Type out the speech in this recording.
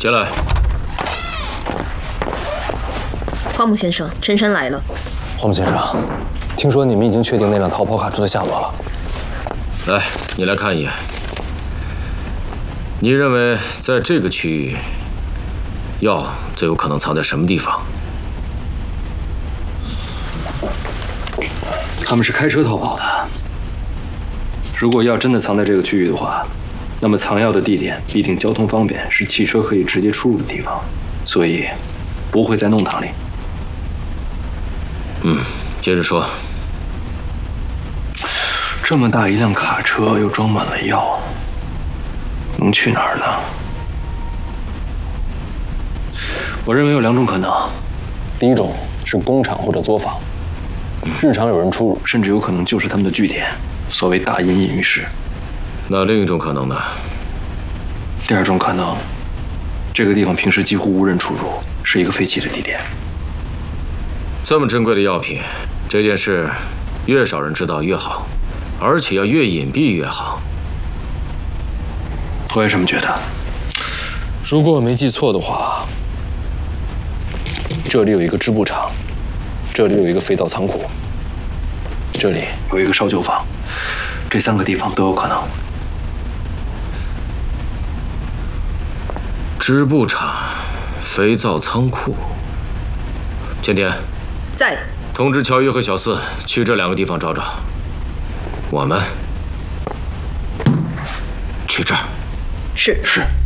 进来。 花木先生，陈山来了。 花木先生，听说你们已经确定那辆逃跑卡车的下落了。 来，你来看一眼。你认为在这个区域，药最有可能藏在什么地方？ 他们是开车逃跑的。如果药真的藏在这个区域的话，那么藏药的地点必定交通方便，是汽车可以直接出入的地方，所以不会在弄堂里。 接着说。 这么大一辆卡车又装满了药，能去哪儿呢？我认为有2种可能。第一种是工厂或者作坊，日常有人出入，甚至有可能就是他们的据点，所谓大隐隐于市。 那另一种可能呢？ 第2种可能，这个地方平时几乎无人出入，是一个废弃的地点。 这么珍贵的药品，这件事越少人知道越好，而且要越隐蔽越好。 我也这么觉得。如果我没记错的话，这里有一个织布厂，这里有一个肥皂仓库，这里有一个烧酒坊，这3个地方都有可能。 织布厂、肥皂仓库。前田， 在。 通知乔玉和小四去这2个地方找找。我们去这儿。 是。